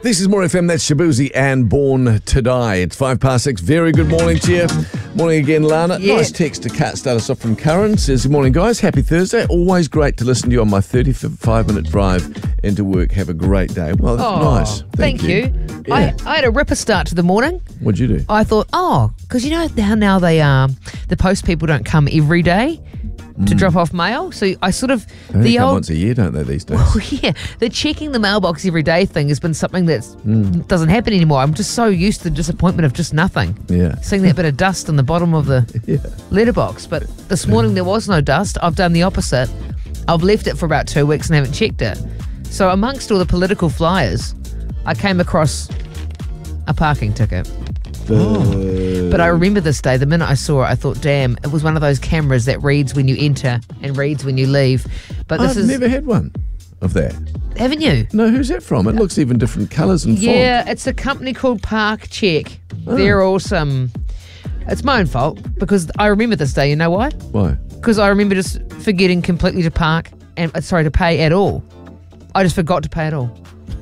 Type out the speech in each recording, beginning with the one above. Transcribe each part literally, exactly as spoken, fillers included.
This is More F M, that's Shabuzi and Born to Die. It's five past six. Very good morning to you. Morning again, Lana. Yeah. Nice text to cut, start us off from Karen. Says, good morning, guys. Happy Thursday. Always great to listen to you on my thirty-five minute drive into work. Have a great day. Well, that's Oh, nice. Thank, you. Yeah. I, I had a ripper start to the morning. What'd you do? I thought, oh, because you know how now they um the post people don't come every day to drop off mail. So I sort of They only the come old once a year, don't they, these days? well, yeah, the checking the mailbox every day thing has been something that doesn't happen anymore. I'm just so used to the disappointment of just nothing. Yeah. Seeing that bit of dust on the bottom of the Yeah. letterbox. But this morning there was no dust. I've done the opposite. I've left it for about two weeks and haven't checked it. So amongst all the political flyers, I came across a parking ticket. But I remember this day, the minute I saw it, I thought, damn, it was one of those cameras that reads when you enter and reads when you leave. But this I've is, never had one of that. haven't you? No, who's that from? It looks even different colours and font. Yeah, it's a company called Park Check. Oh. They're awesome. It's my own fault because I remember this day. You know why? Why? Because I remember just forgetting completely to park and uh, sorry to pay at all. I just forgot to pay at all.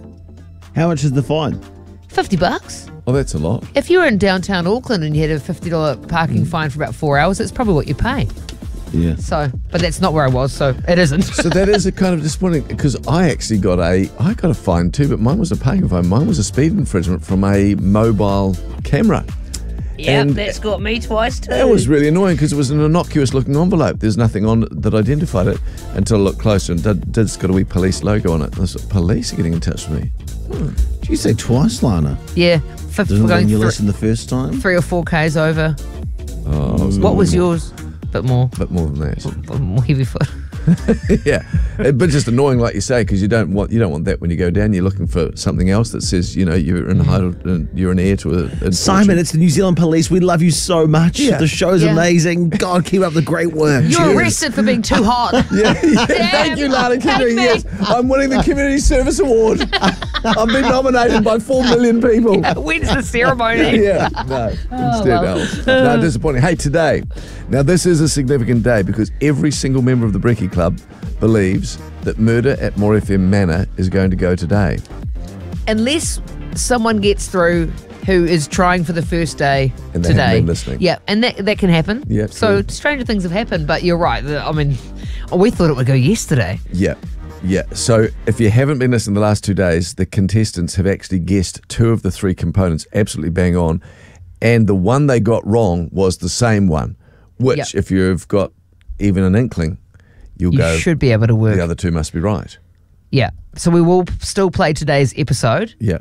How much is the fine? Fifty bucks. Oh, that's a lot. If you were in downtown Auckland and you had a fifty dollar parking Mm. fine for about four hours, that's probably what you pay. Yeah. So, but that's not where I was, so it isn't. So that is a kind of disappointing because I actually got a I got a fine too, but mine was a parking fine. Mine was a speed infringement from a mobile camera. Yeah, And that's got me twice too. That was really annoying because it was an innocuous looking envelope. There's nothing on it that identified it until I looked closer and did, did it's got a wee police logo on it. The police are getting in touch with me. Did you say twice, Lana? Yeah, fifth, Didn't we're going learn your thr- lesson the first time? three or four k's over. Oh, I was What was more- yours? Bit more, Bit more than that. bit more heavy foot. Yeah, It- but just annoying, like you say, because you don't want you don't want that when you go down. You're looking for something else that says you know you're entitled, and you're an heir to a. a Simon, fortune. it's the New Zealand Police. We love you so much. Yeah. The show's Yeah. amazing. God, keep up the great work. You're Cheers. arrested for being too hot. Yeah, yeah. Damn, Thank you, Lana. take Community. me. Yes, I'm winning the Community Service Award. I've been nominated by four million people. When's the ceremony? Yeah, no, instead well. else. No, disappointing. Hey, today, now this is a significant day because every single member of the Brekkie Club believes that murder at More F M Manor is going to go today. Unless someone gets through who is trying for the first day And they today. haven't been listening. Yeah, and that that can happen. Yeah, So true. stranger things have happened, but you're right. The- I mean, we thought it would go yesterday. Yeah, yeah. So if you haven't been listening the last two days, the contestants have actually guessed two of the three components absolutely bang on, and the one they got wrong was the same one, which Yep. if you've got even an inkling, you'll You go, should be able to work. the other two must be right. Yeah. So we will still play today's episode, Yeah.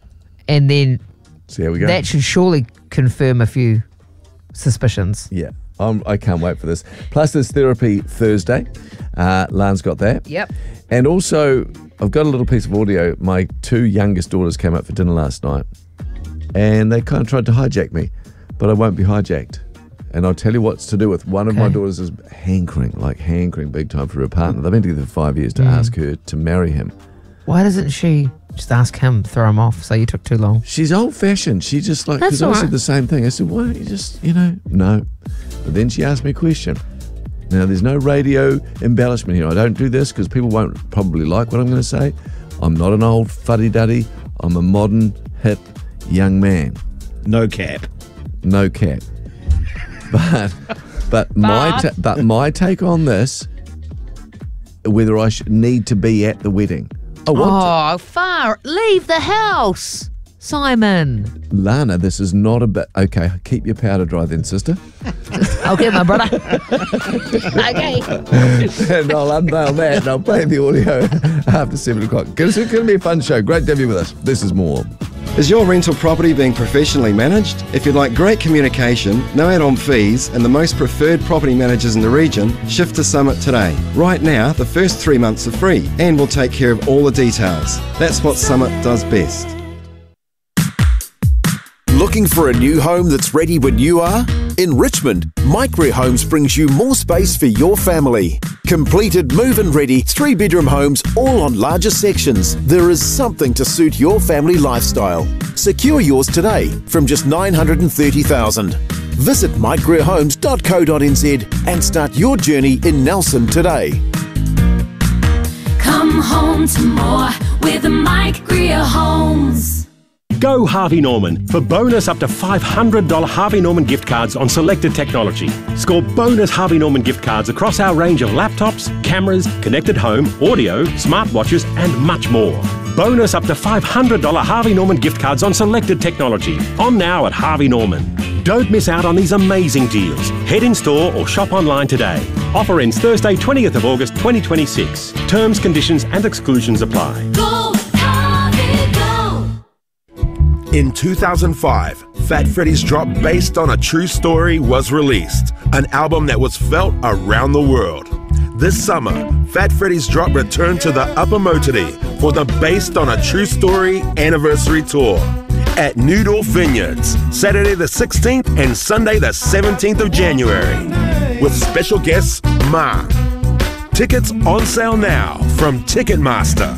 and then See how we go? that should surely confirm a few suspicions. Yeah, um, I can't wait for this. Plus, there's Therapy Thursday. Uh, Lan's got that. Yep. And also, I've got a little piece of audio. My two youngest daughters came out for dinner last night, and they kind of tried to hijack me, but I won't be hijacked. And I'll tell you what's to do with. One of my Okay. daughters is hankering, like hankering big time for her partner. They've been together for five years to Mm. ask her to marry him. Why doesn't she just ask him, throw him off, say you took too long? She's old-fashioned. She just like, That's because I all said right. the same thing. I said, why don't you just, you know, no. But then she asked me a question. Now, there's no radio embellishment here. I don't do this because people won't probably like what I'm going to say. I'm not an old fuddy-duddy. I'm a modern, hip, young man. No cap. No cap. But, but my, But- ta- but my take on this, whether I should need to be at the wedding. I want to. Oh, far. Leave the house, Simon. Lana, this is not a bit. Okay, keep your powder dry then, sister. Okay, my brother. Okay. And I'll unveil that and I'll play the audio after seven o'clock. It's going to be a fun show. Great to have you with us. This is more. Is your rental property being professionally managed? If you'd like great communication, no add-on fees, and the most preferred property managers in the region, shift to Summit today. Right now, the first three months are free, and we'll take care of all the details. That's what Summit does best. Looking for a new home that's ready when you are? In Richmond, Micro Homes brings you more space for your family. Completed move-in ready three-bedroom homes all on larger sections. There is something to suit your family lifestyle. Secure yours today from just nine hundred thirty thousand dollars. Visit micro homes dot co dot n z and start your journey in Nelson today. Come home to more with Mike Greer Homes. Go Harvey Norman for bonus up to five hundred dollars Harvey Norman gift cards on selected technology. Score bonus Harvey Norman gift cards across our range of laptops, cameras, connected home, audio, smartwatches and much more. Bonus up to five hundred dollars Harvey Norman gift cards on selected technology. On now at Harvey Norman. Don't miss out on these amazing deals. Head in store or shop online today. Offer ends Thursday, twentieth of August twenty twenty-six. Terms, conditions and exclusions apply. Go, Harvey, go! In two thousand five, Fat Freddy's Drop, based on a true story, was released. An album that was felt around the world. This summer, Fat Freddy's Drop returned to the Upper Motiri for the Based on a True Story anniversary tour at Noodle Vineyards, Saturday the sixteenth and Sunday the seventeenth of January, with special guests Ma. Tickets on sale now from Ticketmaster.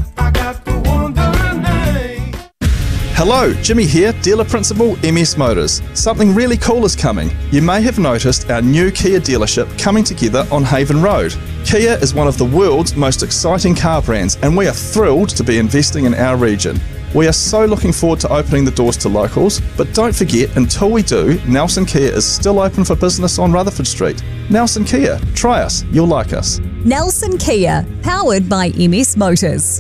Hello, Jimmy here, Dealer Principal, M S Motors. Something really cool is coming. You may have noticed our new Kia dealership coming together on Haven Road. Kia is one of the world's most exciting car brands, and we are thrilled to be investing in our region. We are so looking forward to opening the doors to locals, but don't forget, until we do, Nelson Kia is still open for business on Rutherford Street. Nelson Kia, try us, you'll like us. Nelson Kia, powered by M S Motors.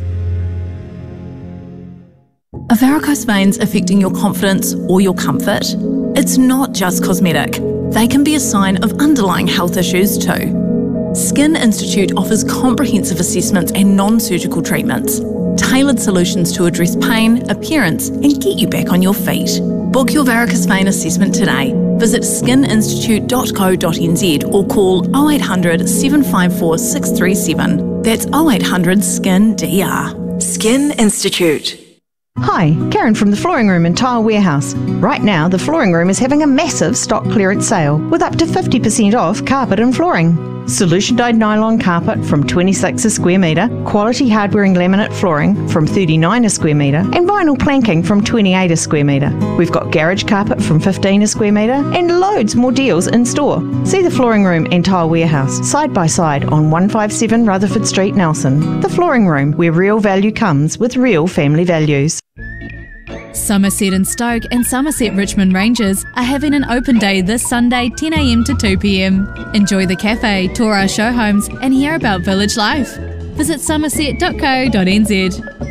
Are varicose veins affecting your confidence or your comfort? It's not just cosmetic. They can be a sign of underlying health issues too. Skin Institute offers comprehensive assessments and non-surgical treatments, tailored solutions to address pain, appearance, and get you back on your feet. Book your varicose vein assessment today. Visit skin institute dot co dot n z or call oh eight hundred, seven five four, six three seven. That's oh eight hundred, S K I N D R. Skin Institute. Hi, Karen from the Flooring Room and Tile Warehouse. Right now, the Flooring Room is having a massive stock clearance sale with up to fifty percent off carpet and flooring. Solution dyed nylon carpet from twenty-six a square metre, quality hardware and laminate flooring from thirty-nine a square metre, and vinyl planking from twenty-eight a square metre. We've got garage carpet from fifteen a square metre and loads more deals in store. See the Flooring Room and Tile Warehouse side by side on one fifty-seven Rutherford Street, Nelson. The Flooring Room, where real value comes with real family values. Somerset and Stoke and Somerset Richmond Rangers are having an open day this Sunday ten a m to two p m. Enjoy the cafe, tour our show homes and hear about village life. Visit somerset dot co dot n z.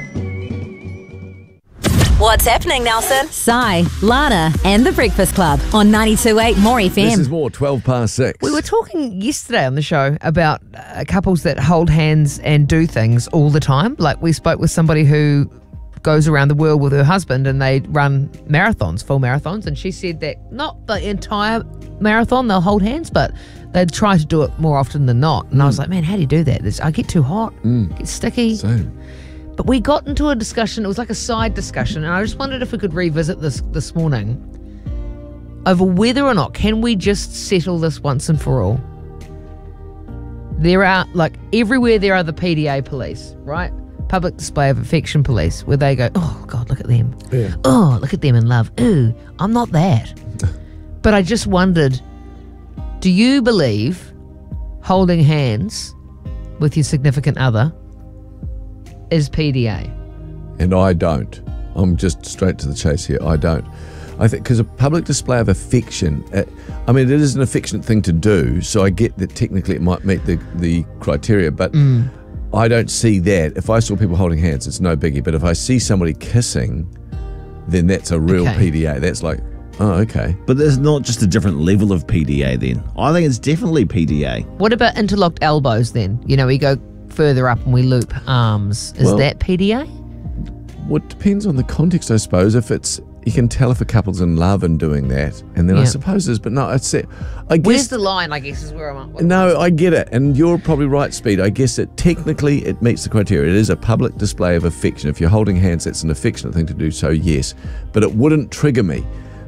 What's happening, Nelson? Sai, Lana and The Breakfast Club on ninety-two point eight More F M. This is more twelve past six. We were talking yesterday on the show about uh, couples that hold hands and do things all the time. Like we spoke with somebody who goes around the world with her husband and they run marathons, full marathons, and she said that not the entire marathon they'll hold hands, but they'd try to do it more often than not. And mm. I was like, man, how do you do that? This, I get too hot, mm. get sticky. Same. But we got into a discussion, it was like a side discussion, and I just wondered if we could revisit this this morning over whether or not can we just settle this once and for all. There are, like, everywhere there are the P D A police, right? Public display of affection police, where they go, oh, God, look at them. Yeah. Oh, look at them in love. Ooh, I'm not that. But I just wondered, do you believe holding hands with your significant other is P D A? And I don't. I'm just straight to the chase here. I don't. I think because a public display of affection, uh, I mean, it is an affectionate thing to do, so I get that technically it might meet the, the criteria, but mm. I don't see that. If I saw people holding hands, it's no biggie. But if I see somebody kissing, then that's a real Okay. P D A. That's like, oh, okay. But there's not just a different level of P D A then. I think it's definitely P D A. What about interlocked elbows then? You know, we go further up and we loop arms. Is Well- that P D A? Well, it depends on the context, I suppose. If it's, you can tell if a couple's in love and doing that, and then I Yeah. suppose there's, but no, it's it. I guess. Where's the line, I guess, is where I'm at. No, I get it, and you're probably right, Speed. I guess it technically it meets the criteria. It is a public display of affection. If you're holding hands, that's an affectionate thing to do. So yes, but it wouldn't trigger me.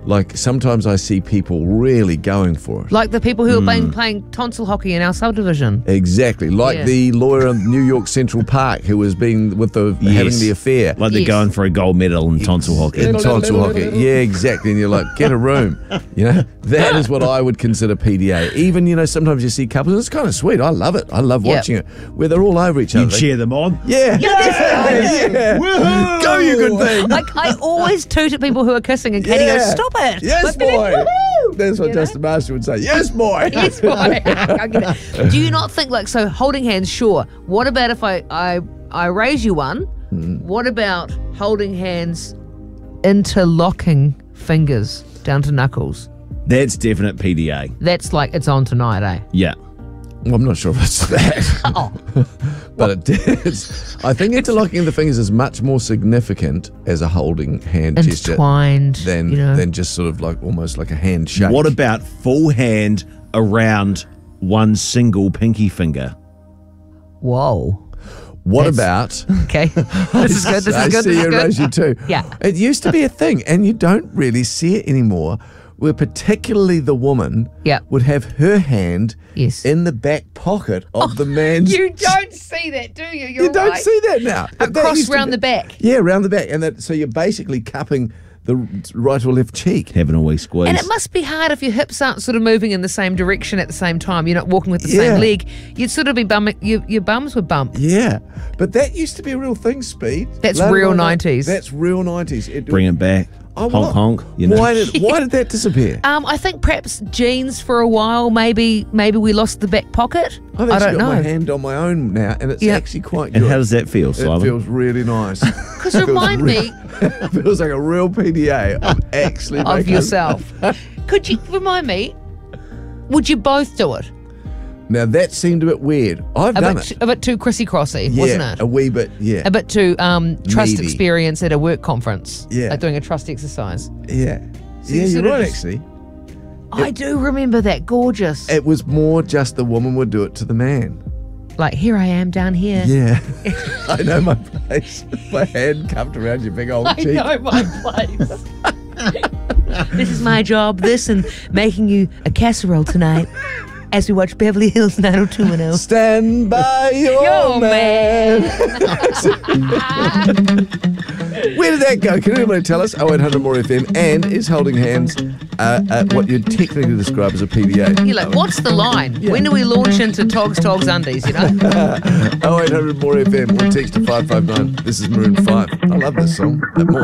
like sometimes I see people really going for it. Like the people who Mm. have been playing tonsil hockey in our subdivision. Exactly, like Yeah. the lawyer in New York Central Park who was being with the having Yes. the affair, Like they're Yes. going for a gold medal in tonsil hockey. in tonsil hockey. Yeah, exactly. And you're like, get a room. You know, that is what I would consider P D A. Even, you know, sometimes you see couples, it's kind of sweet. I love it. I love Yeah. watching it, where they're all over each You other. They- cheer them on. Yeah. Yeah, yeah. Woohoo! Go, you good thing. Like, I always toot at people who are kissing, and Katie Yeah. goes, "Stop it!" Yes, Like, boy. woohoo! That's what You know? Justin Marshall would say. Yes, boy. Yes, boy. I get it. Do you not think like so? Holding hands, sure. What about if I I I raise you one? Hmm. What about holding hands, interlocking fingers down to knuckles? That's definite P D A. That's like it's on tonight, eh? Yeah. Well, I'm not sure if it's that. Oh, But it is. I think interlocking the fingers is much more significant as a holding hand gesture entwined. than you know. than just sort of like almost like a handshake. What about full hand around one single pinky finger? Whoa. What That's- about? Okay. This is good. This I is good. see This is you good. raise you too. Yeah. It used to be a thing, and you don't really see it anymore. Where particularly the woman Yeah. would have her hand Yes. in the back pocket of the man's. You don't see that, do you? You're You don't right. see that now. That Across used to round be- the back. Yeah, round the back, and that so you're basically cupping the right or left cheek. Having a wee squeeze. And it must be hard if your hips aren't sort of moving in the same direction at the same time. You're not walking with the Yeah. same leg. You'd sort of be bumming. Your, your bums would bump. Yeah, but that used to be a real thing, Speed. That's Later real on, nineties. That's real nineties. It, Bring it back. Oh, honk, what? honk. You know. Why did Why did that disappear? Um, I think perhaps jeans for a while. Maybe maybe we lost the back pocket. I've I actually don't got my know. hand on my own now, and it's Yeah. actually quite good. And how does that feel, It Simon? feels really nice. Because remind me It feels like a real P D A. I'm actually of making- yourself. Could you remind me? Would you both do it? Now that seemed a bit weird. I've A done bit, it. a bit too crissy crossy, Yeah, wasn't it? a wee bit. Yeah, A bit too um, trust Needy. experience at a work conference. Yeah. Like doing a trust exercise. yeah, So you yeah. You're sort of right. just- Actually, I do remember that. Gorgeous. it was more just the woman would do it to the man. Like, here I am down here. Yeah, I know my place. My hand cupped around your big old I cheek. know my place. This is my job. This and making you a casserole tonight as we watch Beverly Hills nine oh two one oh. Stand by your, Your man. Where did that go? Can anybody tell us? oh eight hundred more F M, and is holding hands uh, uh, what you'd technically describe as a P D A? You're like, what's the line? When do we launch into Togs Togs Undies, you know? oh eight hundred more F M or text to five five nine. This is Maroon five. I love this song. More.